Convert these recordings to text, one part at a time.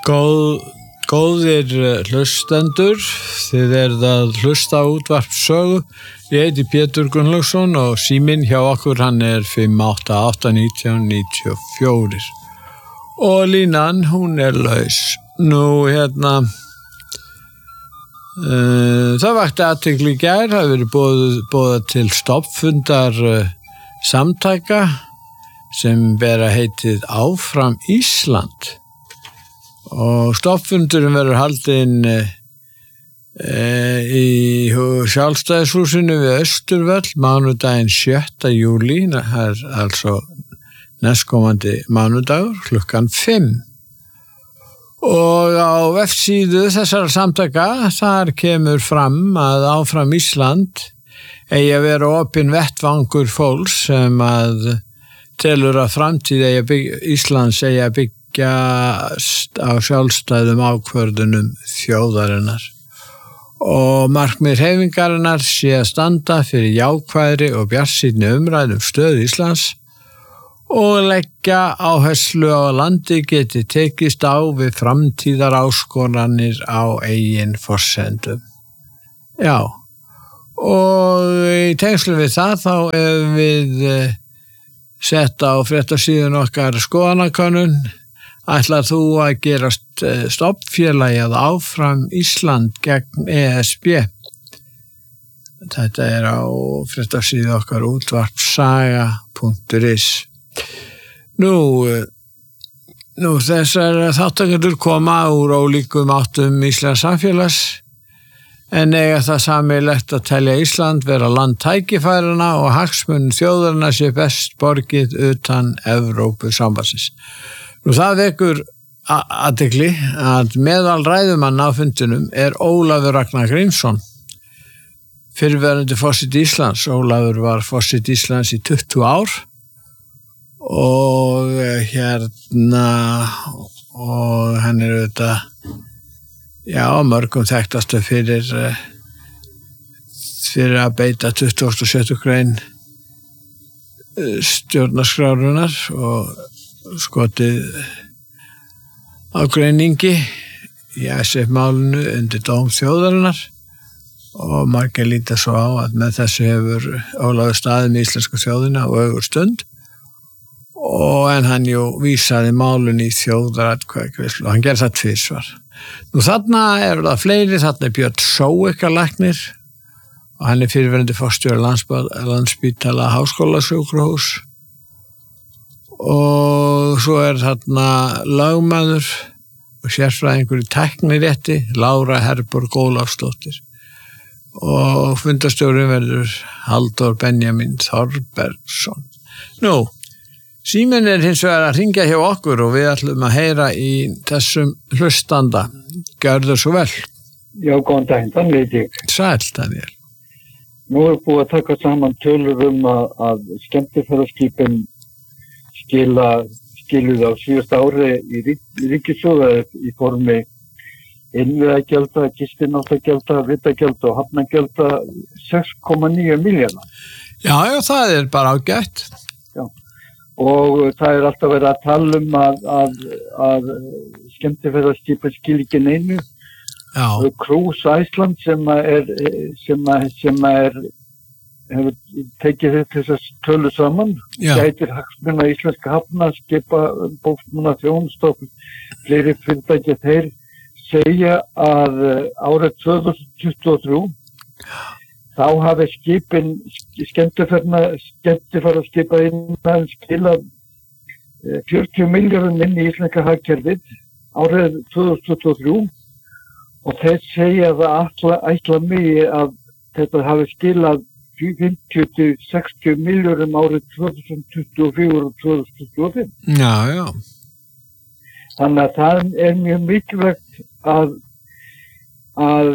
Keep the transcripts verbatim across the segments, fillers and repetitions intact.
Góð, góðir hlustendur, þið eruð að hlusta á útvarp sögu. Ég heiti Pétur Gunnlaugsson og síminn hjá okkur hann er fimm átta átta nítján níutíu og fjögur. Og línan, hún er laus. Nú, hérna, uh, það vakti athygli í gær, það hefur verið boðið, boðið til stofnfundar uh, samtaka sem bera heitið Áfram Ísland. Og stofnfundurinn verður haldinn e, í sjálfstæðishúsinu við Austurvöll mánudaginn sjötta júlí, það er altså næstkomandi mánudagur klukkan fimm. Og á vefsíðu þessara samtaka þar kemur fram að Áfram Ísland eigi að vera opinn vettvangur fólks sem að telur að framtíð eigi að byggja, Íslands eigi að byggja á sjálfstæðum ákvörðunum þjóðarinnar og markmið hreyfingarinnar sé að standa fyrir jákvæðri og bjartsýnni umræðum stöðu Íslands og leggja áherslu á að landi geti tekist á við framtíðar áskoranir á eigin forsendum. Já, og í tengslum við það þá ef við sett á fréttasíðun okkar skoðanakönnun. Ætlar þú að gerast stofnfélagi að Áfram Ísland gegn E S B? Þetta er á fréttasíðu okkar útvarpsaga punktur is. Nú, nú þessar þáttakendur koma úr ólíkum áttum íslensks samfélags en eiga það sameiginlegt að telja Ísland vera land tækifæranna og hagsmunum þjóðarinnar sé best borgið utan Evrópusambandsins. Nú það vekur athygli að meðal ræðumanna á fundinum er Ólafur Ragnar Grímsson, fyrrverandi forseti Íslands. Ólafur var forseti Íslands í tuttugu ár og hérna og hann er auðvitað já, mörgum þekktastu fyrir fyrir að beita tuttugasta og sjöttu grein stjórnarskrárinnar og skotið ágreiningi í S F-málinu undir dóm þjóðarinnar og margir líta svo á að með þessu hefur Ólafur staðið með íslensku þjóðina og ögur stund og en hann jú vísaði málinu í þjóðaratkvæðagreiðslu og hann gerði það tvisvar. Nú þarna er það fleiri, þarna er Björn Sóekarlæknir og hann er fyrrverandi forstjóri Landspítala Háskólasjúkrahúss og svo er þarna lögmaður og sérfræðingur í tæknirétti Lára Herborg Ólafsdóttir og fundarstjóri verður Halldór Benjamin Þorbergsson. Nú, síminn er hins vegar að hringja hjá okkur og við ætlum að heyra í þessum hlustanda. Gjörðu svo vel. Já, góðan daginn, þannig ég. Sæl, Daniel. Nú er búið að taka saman tölur um að, að skemmtiferðaskipin skila, skiluð á síðasta ári í, rík, í ríkissjóð í formi innviðagjalda, gistináttargjalda, vitagjalda og hafnagjalda sex komma níu milljarða. Já, já, það er bara ágætt. Já, og það er alltaf verið að tala um að, að, að skemmtiferðaskipin skil ekki neinu. Já. Cruise Iceland sem er, sem er, sem er hefur tekið þetta þess að tölu saman, gætir hagsmuna íslenska hafna, skipa bóksmuna þjónustof, fleiri fyrirtæki þeir segja að árið tvö þúsund tuttugu og þrjú þá hafi skipin skemmtiferðaskipa innan skilað fjörutíu milljörðum inn í íslenska hagkerfið árið tvö þúsund tuttugu og þrjú og þeir segja að ætla, ætla mig að þetta hafi skilað fimmtíu til sextíu milljörðum árið tvö þúsund tuttugu og fjögur og tvö þúsund tuttugu og fimm. Já, já. Þannig að það er mjög mikilvægt að að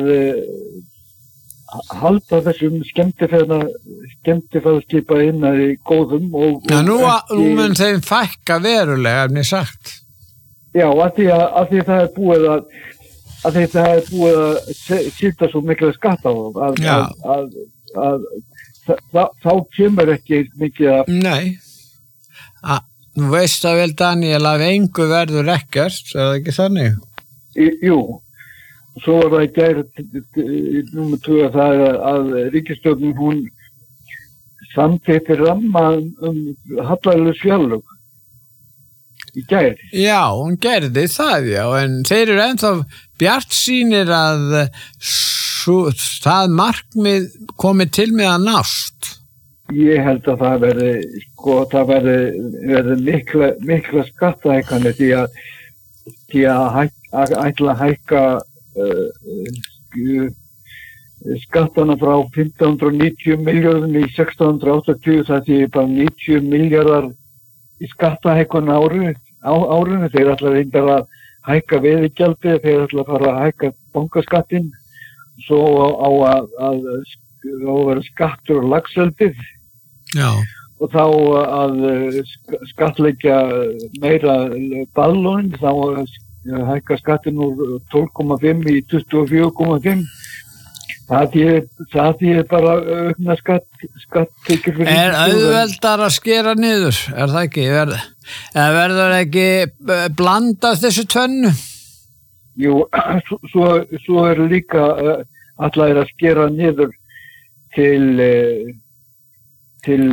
halda þessum skemmtiferða skemmtiferðaskipa innan í góðum og Já, nú, ekki, nú mun þeim fækka verulega, er mér sagt. Já, af því að, að því það er búið að að því það er búið að sýta svo miklu skatt á að, að, að, að Þá, þá kemur ekki mikið að... Nei, að, nú veist það vel Daniel að engu verður ekkert, er það ekki þannig? Jú, svo var það í gær númer tvö að það að ríkisstjórnin hún samþykkti ramma um hallærisleg fjárlög í gær. Já, hún gerði það, já, en þeir eru ennþá bjartsýnir að svo, það markmið komi til með að nást. Ég held að það verði, sko, það verði, verði mikla, mikla skattahækkanir því að, því að, hæk, að ætla að hækka uh, skattana frá fimmtán hundruð níutíu milljörðum í sextán hundruð áttatíu, það sé bara níutíu milljarðar í skattahækkun ári, á árinu. Þeir ætla reyndar að hækka veiðigjaldið, þeir ætla að fara að hækka bankaskattinn, svo á að, að, að vera skattur og laxeldið. Já. Og þá að skattleggja meira baðlónin, þá að hækka skattinn úr tólf komma fimm í tuttugu og fjögur komma fimm. Það er bara aukna skatt, skatttekjur fyrir. Er auðveldar að skera niður, er það ekki? Er, verður ekki blandast þessu tvennu? Jú, svo, svo er líka allar að skera niður til, til